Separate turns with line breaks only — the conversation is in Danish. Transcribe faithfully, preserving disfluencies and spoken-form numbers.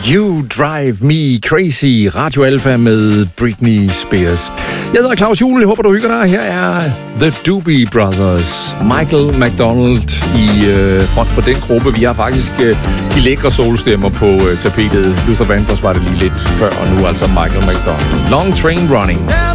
You Drive Me Crazy, Radio Alpha med Britney Spears. Jeg hedder Claus Juhl, jeg håber du hygger dig. Her er The Doobie Brothers, Michael McDonald i øh, front for den gruppe. Vi har faktisk øh, de lækre solstemmer på øh, tapetet. Luther Vandross var det lige lidt før, og nu altså Michael McDonald. Long Train Running.